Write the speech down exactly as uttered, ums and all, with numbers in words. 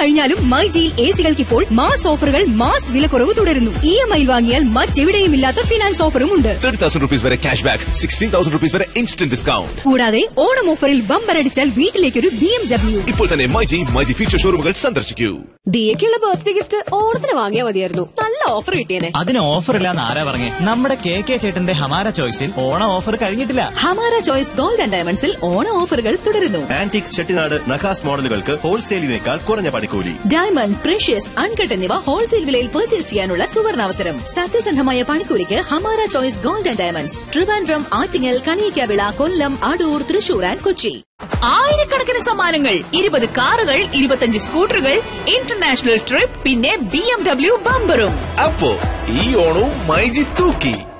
കഴിഞ്ഞാലും മൈജിയിൽ എ സികൾക്ക് ഇപ്പോൾ മാസ് ഓഫറുകൾ, മാസ് വിലക്കുറവ് തുടരുന്നു. ഇ എം ഐ വാങ്ങിയാൽ മറ്റെവിടെയും ഇല്ലാത്ത ഫിനാൻസ് ഓഫറും ഉണ്ട്. തേർട്ടി തൗസൻഡ് റുപ്പീസ് വരെ cash back, sixteen thousand rupees വരെ ഇൻസ്റ്റന്റ് ഡിസ്കൗണ്ട്. കൂടാതെ ഓണം ഓഫറിൽ ബമ്പർ അടിച്ചാൽ വീട്ടിലേക്കൊരു ബി എം ഡബ്ല്യു. ഇപ്പോൾ തന്നെ മൈജി മൈജി ഫ്യൂച്ചർ ഷോറൂമുകൾ സന്ദർശിക്കൂ. ദിയക്കുള്ള ബർത്ത്ഡേ ഗിഫ്റ്റ് ഓണത്തിന് വാങ്ങിയാൽ മതിയായിരുന്നു. നല്ല ഓഫർ കിട്ടിയേനെ. അതിന് ഓഫർ ഇല്ലാന്ന് ആരാ പറഞ്ഞേ? നമ്മുടെ കെ കെ ചേട്ടന്റെ ഹമാര ചോയ്സിൽ ഓണം ഓഫർ കഴിഞ്ഞിട്ടില്ല. ഹമാര ചോയ്സ് ഗോൾഡ് ആൻഡ് ഡയമണ്ട്സിൽ ഓണ ഓഫറുകൾ തുടരുന്നു. ആന്റിക് ചെട്ടിനാട് നഖാസ് മോഡലുകൾക്ക് ഹോൾസെയിലിനേക്കാൾ കുറഞ്ഞ പണിക്കൂലി. ഡയമണ്ട്, പ്രഷ്യസ്, അൺകട്ട് എന്നിവ ഹോൾസെയിൽ വിലയിൽ പർച്ചേസ് ചെയ്യാനുള്ള സുവർണാവസരം. സത്യസന്ധമായ പണിക്കൂലിക്ക് Hamara choice gold and diamonds, Trivandrum, Attingal, Kaliyakkavilai, Kollam, Adoor, Thrissur and Kochi. ആയിരക്കണക്കിന് സമ്മാനങ്ങൾ, ഇരുപത് കാറുകൾ, ഇരുപത്തഞ്ച് സ്കൂട്ടറുകൾ, ഇന്റർനാഷണൽ ട്രിപ്പ്, പിന്നെ ബി എം ഡബ്ല്യു ബമ്പറും. അപ്പോ ഈ ഓണവും മൈജി തൂക്കി.